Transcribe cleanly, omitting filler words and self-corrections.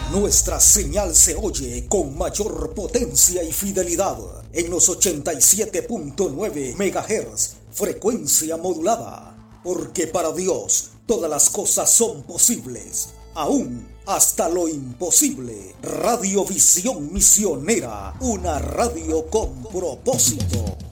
Nuestra señal se oye con mayor potencia y fidelidad en los 87.9 MHz, frecuencia modulada. Porque para Dios todas las cosas son posibles, aún hasta lo imposible. Radiovisión Misionera, una radio con propósito.